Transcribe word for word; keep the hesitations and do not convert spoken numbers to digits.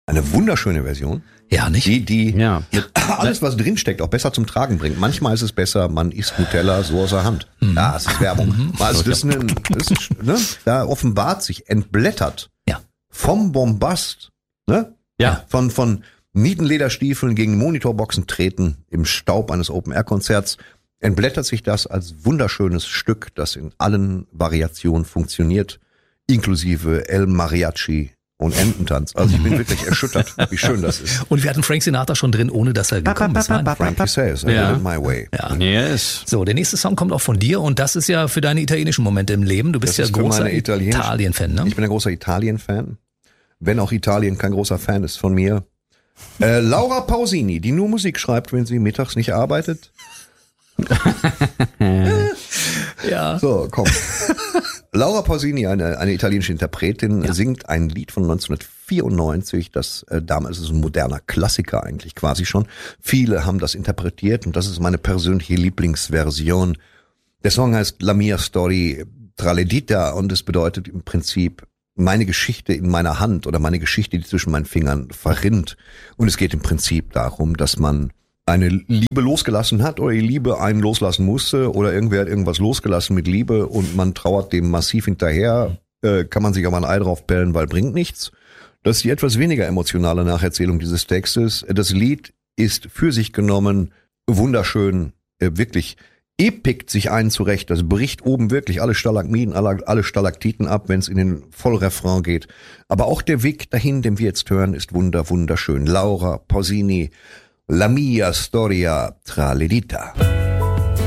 Eine wunderschöne Version. Ja, nicht? Die, die Ja. alles, was drinsteckt, auch besser zum Tragen bringt. Manchmal ist es besser, man isst Nutella so aus der Hand. Mhm. Ja, es ist Werbung. Mhm. Also das, ist ein, das ist, ne, da offenbart sich, entblättert ja. vom Bombast, ne? Ja. Von, von Nietenlederstiefeln gegen Monitorboxen treten im Staub eines Open-Air-Konzerts, entblättert sich das als wunderschönes Stück, das in allen Variationen funktioniert, inklusive El Mariachi und Ententanz. Also ich bin wirklich erschüttert, wie schön das ist. Und wir hatten Frank Sinatra schon drin, ohne dass er gekommen ist. Nein? Frankie says, I Ja. did it my way. Ja. Yes. So, der nächste Song kommt auch von dir und das ist ja für deine italienischen Momente im Leben. Du bist Das ja ist für großer meine italienisch- Italien-Fan, ne? Ich bin ein großer Italien-Fan, wenn auch Italien kein großer Fan ist von mir. Äh, Laura Pausini, die nur Musik schreibt, wenn sie mittags nicht arbeitet. Ja. So, komm. Laura Pausini, eine, eine italienische Interpretin, Ja. singt ein Lied von neunzehnhundertvierundneunzig, das äh, damals ist ein moderner Klassiker eigentlich quasi schon. Viele haben das interpretiert und das ist meine persönliche Lieblingsversion. Der Song heißt La mia storia tra le dita und es bedeutet im Prinzip meine Geschichte in meiner Hand oder meine Geschichte, die zwischen meinen Fingern verrinnt. Und es geht im Prinzip darum, dass man eine Liebe losgelassen hat oder die Liebe einen loslassen musste oder irgendwer hat irgendwas losgelassen mit Liebe und man trauert dem massiv hinterher, äh, kann man sich aber ein Ei drauf bellen, weil bringt nichts. Das ist die etwas weniger emotionale Nacherzählung dieses Textes. Das Lied ist für sich genommen wunderschön, äh, wirklich epikt sich einen zurecht. Das bricht oben wirklich alle Stalagmiten, alle, alle Stalaktiten ab, wenn es in den Vollrefrain geht. Aber auch der Weg dahin, den wir jetzt hören, ist wunder, wunderschön. Laura Pausini, La mia storia tra le dita.